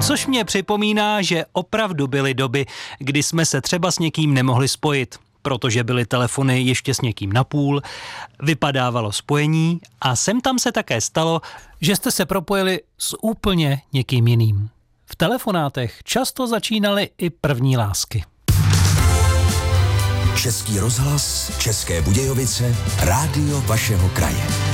Což mě připomíná, že opravdu byly doby, kdy jsme se třeba s někým nemohli spojit, protože byly telefony ještě s někým napůl, vypadávalo spojení a sem tam se také stalo, že jste se propojili s úplně někým jiným. V telefonátech často začínaly i první lásky. Český rozhlas, České Budějovice, rádio vašeho kraje.